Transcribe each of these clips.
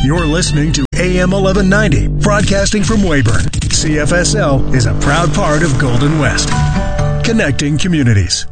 You're listening to AM 1190, broadcasting from Weyburn. CFSL is a proud part of Golden West, connecting communities.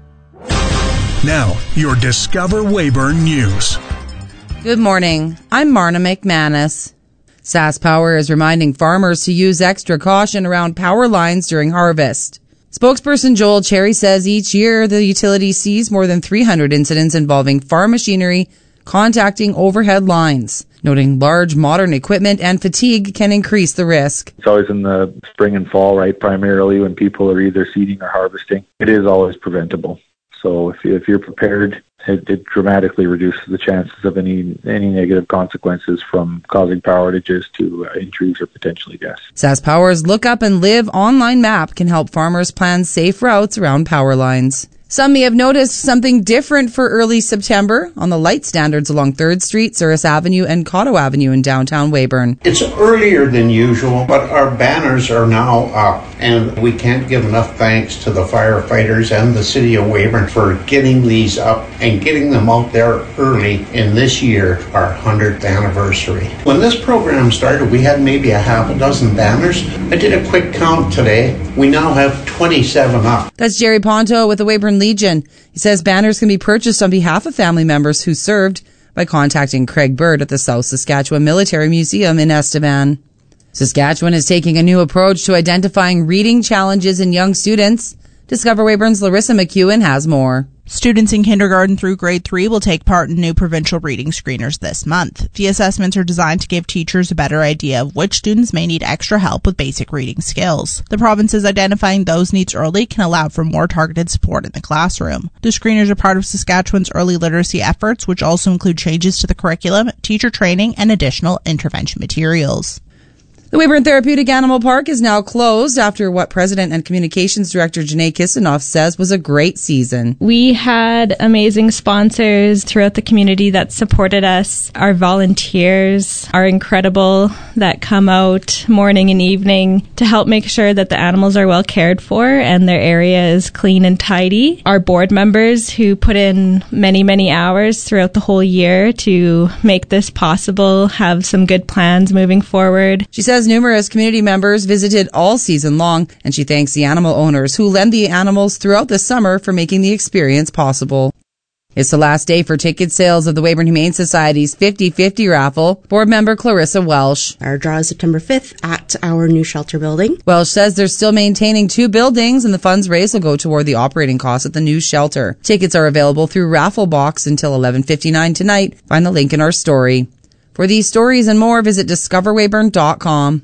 Now, your Discover Weyburn News. Good morning. I'm Marna McManus. SaskPower is reminding farmers to use extra caution around power lines during harvest. Spokesperson Joel Cherry says each year the utility sees more than 300 incidents involving farm machinery contacting overhead lines, noting large modern equipment and fatigue can increase the risk. It's always in the spring and fall, right? Primarily when people are either seeding or harvesting. It is always preventable. So if you're prepared, it dramatically reduces the chances of any negative consequences from causing power outages to injuries or potentially deaths. SaskPower's Look Up and Live online map can help farmers plan safe routes around power lines. Some may have noticed something different for early September on the light standards along 3rd Street, Souris Avenue, and Cotto Avenue in downtown Weyburn. It's earlier than usual, but our banners are now up, and we can't give enough thanks to the firefighters and the city of Weyburn for getting these up and getting them out there early in this year, our 100th anniversary. When this program started, we had maybe a half a dozen banners. I did a quick count today. We now have 27 up. That's Jerry Ponto with the Weyburn Legion. He says banners can be purchased on behalf of family members who served by contacting Craig Bird at the South Saskatchewan Military Museum in Estevan. Saskatchewan is taking a new approach to identifying reading challenges in young students. Discover Weyburn's Larissa McEwen has more. Students in kindergarten through grade 3 will take part in new provincial reading screeners this month. The assessments are designed to give teachers a better idea of which students may need extra help with basic reading skills. The provinces identifying those needs early can allow for more targeted support in the classroom. The screeners are part of Saskatchewan's early literacy efforts, which also include changes to the curriculum, teacher training, and additional intervention materials. The Weyburn Therapeutic Animal Park is now closed after what President and Communications Director Janae Kisenoff says was a great season. We had amazing sponsors throughout the community that supported us. Our volunteers are incredible that come out morning and evening to help make sure that the animals are well cared for and their area is clean and tidy. Our board members who put in many, many hours throughout the whole year to make this possible have some good plans moving forward. She says numerous community members visited all season long, and she thanks the animal owners who lend the animals throughout the summer for making the experience possible. It's the last day for ticket sales of the Weyburn Humane Society's 50-50 raffle. Board member Clarissa Welsh. Our draw is September 5th at our new shelter building. Welsh says they're still maintaining 2 buildings and the funds raised will go toward the operating costs at the new shelter. Tickets are available through Raffle Box until 11:59 tonight. Find the link in our story. For these stories and more, visit discoverweyburn.com.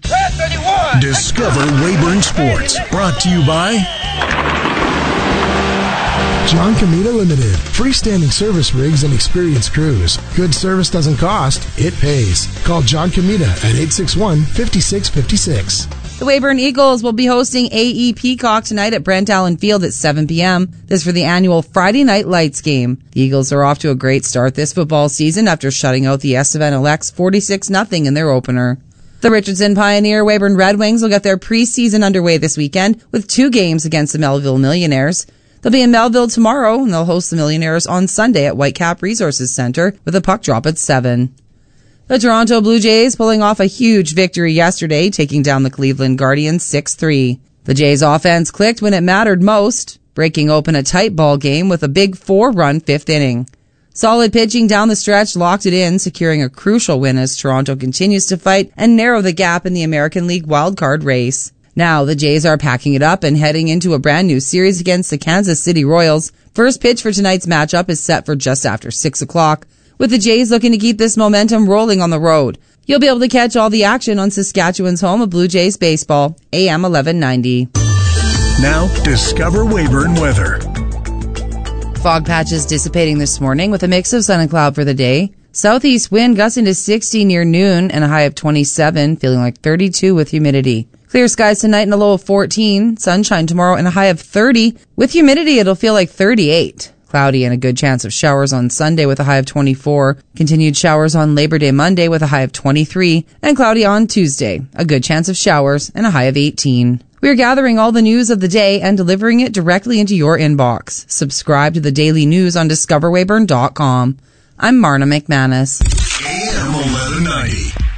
Discover Weyburn Sports, brought to you by John Comita Limited. Freestanding service rigs and experienced crews. Good service doesn't cost, it pays. Call John Comita at 861-5656. The Weyburn Eagles will be hosting AE Peacock tonight at Brent Allen Field at 7 p.m. This is for the annual Friday Night Lights game. The Eagles are off to a great start this football season after shutting out the Estevan Elects 46-0 in their opener. The Richardson Pioneer Weyburn Red Wings will get their preseason underway this weekend with 2 games against the Melville Millionaires. They'll be in Melville tomorrow, and they'll host the Millionaires on Sunday at Whitecap Resources Center with a puck drop at 7. The Toronto Blue Jays pulling off a huge victory yesterday, taking down the Cleveland Guardians 6-3. The Jays' offense clicked when it mattered most, breaking open a tight ball game with a big 4-run 5th inning. Solid pitching down the stretch locked it in, securing a crucial win as Toronto continues to fight and narrow the gap in the American League wildcard race. Now, the Jays are packing it up and heading into a brand new series against the Kansas City Royals. First pitch for tonight's matchup is set for just after 6 o'clock, with the Jays looking to keep this momentum rolling on the road. You'll be able to catch all the action on Saskatchewan's home of Blue Jays baseball, AM 1190. Now, discover Weyburn weather. Fog patches dissipating this morning with a mix of sun and cloud for the day. Southeast wind gusting to 60 near noon and a high of 27, feeling like 32 with humidity. Clear skies tonight and a low of 14. Sunshine tomorrow and a high of 30. With humidity, it'll feel like 38. Cloudy and a good chance of showers on Sunday with a high of 24. Continued showers on Labor Day Monday with a high of 23. And cloudy on Tuesday. A good chance of showers and a high of 18. We're gathering all the news of the day and delivering it directly into your inbox. Subscribe to the daily news on discoverweyburn.com. I'm Marna McManus. AM 1190.